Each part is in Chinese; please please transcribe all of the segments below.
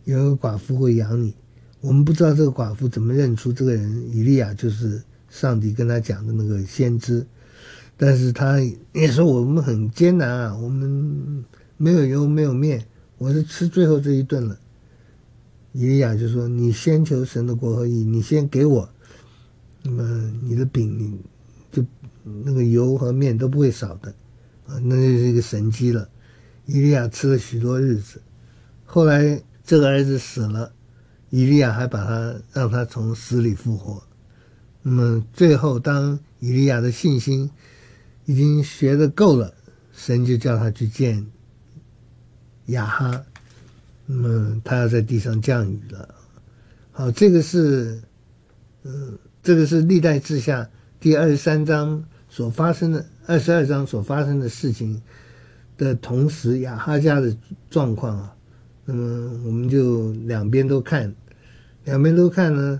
有一个寡妇会养你。我们不知道这个寡妇怎么认出这个人以利亚就是上帝跟他讲的那个先知，但是他也说我们很艰难啊，我们没有油没有面，我是吃最后这一顿了。以利亚就说你先求神的国和义，你先给我，那么你的饼你就那个油和面都不会少的啊，那就是一个神迹了。以利亚吃了许多日子，后来这个儿子死了，以利亚还让他从死里复活。那么最后当以利亚的信心已经学得够了，神就叫他去见亚哈，那么他要在地上降雨了。好，这个是历代志下第23章所发生的22章所发生的事情的同时，亚哈家的状况啊，那么我们就两边都看呢，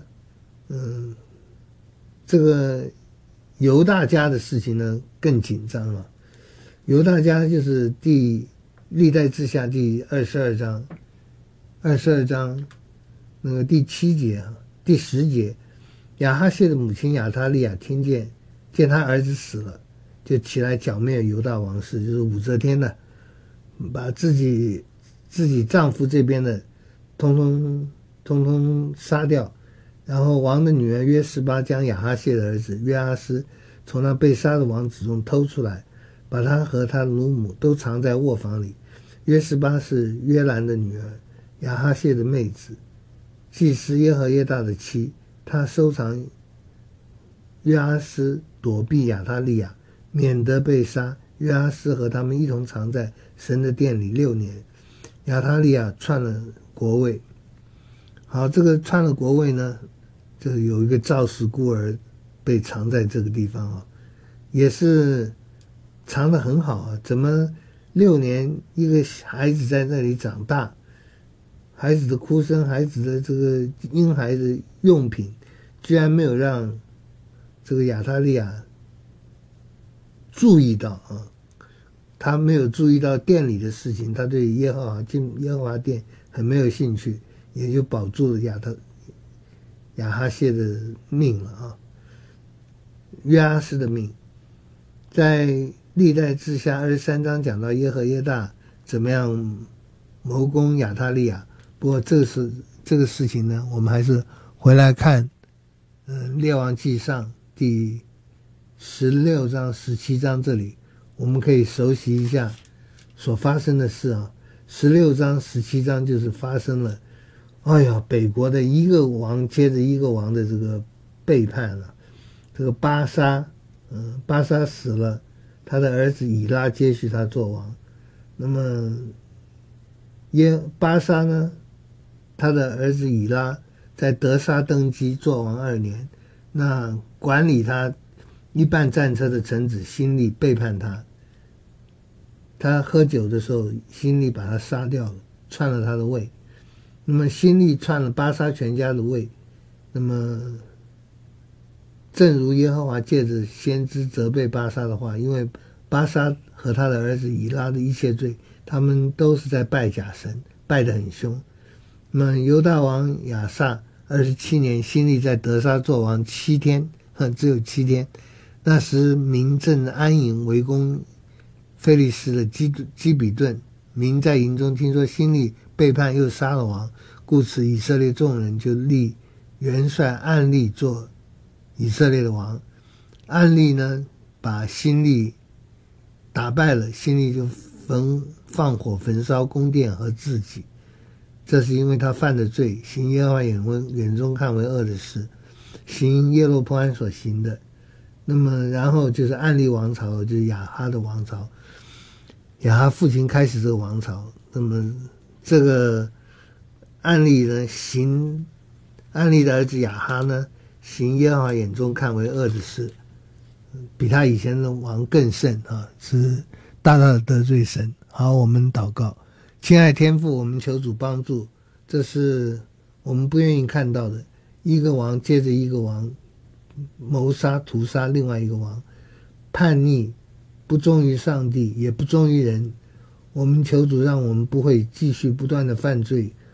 这个犹大家的事情呢更紧张了。犹大家就是历代志下第22章那个第7节啊，第10节，亚哈谢的母亲亚他利亚听见他儿子死了，就起来剿灭犹大王室，就是武则天呢，把自己丈夫这边的通通杀掉，然后王的女儿约示巴将亚哈谢的儿子约阿斯从那被杀的王子中偷出来，把他和他的乳母都藏在卧房里。约示巴是约兰的女儿，亚哈谢的妹子，祭司耶和耶大的妻。他收藏约阿斯，躲避亚他利亚，免得被杀。约阿斯和他们一同藏在神的殿里6年。亚他利亚篡了国位。好，这个篡了国位呢，就有一个赵氏孤儿被藏在这个地方啊，也是藏得很好啊。怎么6年一个孩子在那里长大，孩子的哭声，孩子的这个婴孩的用品，居然没有让这个亚他利亚注意到啊，他没有注意到店里的事情，他对耶和华殿很没有兴趣，也就保住了亚哈谢的命了啊，约阿斯的命。在历代志下23章讲到耶和耶大怎么样谋攻亚他利亚，不过这个事情呢，我们还是回来看列王纪上第16章17章这里，我们可以熟悉一下所发生的事啊。16章17章就是发生了，哎呀，北国的一个王接着一个王的这个背叛了。这个巴沙死了，他的儿子以拉接续他做王。那么巴沙呢，他的儿子以拉在得沙登基做王2年，那管理他一半战车的臣子辛利背叛他，他喝酒的时候辛利把他杀掉了，篡了他的位。那么辛利篡了巴沙全家的位，那么正如耶和华借着先知责备巴沙的话，因为巴沙和他的儿子以拉的一切罪，他们都是在拜假神，拜得很凶。那么犹大王亚撒27年，辛利在得沙做王7天，只有7天。那时民正安营围攻非利士的基比顿，民在营中听说辛利背叛又杀了王，故此以色列众人就立元帅暗利做以色列的王。暗利呢，把辛利打败了，辛利就放火焚烧宫殿和自己，这是因为他犯的罪，行耶和华眼中看为恶的事，行耶罗波安所行的。那么然后就是暗利王朝，就是亚哈的王朝，亚哈父亲开始这个王朝。那么这个暗利呢，暗利的儿子亚哈呢，行耶和华眼中看为恶的事，比他以前的王更甚啊，是大大的得罪神。好，我们祷告。亲爱天父，我们求主帮助，这是我们不愿意看到的，一个王接着一个王谋杀屠杀另外一个王，叛逆，不忠于上帝，也不忠于人。我们求主让我们不会继续不断的犯罪，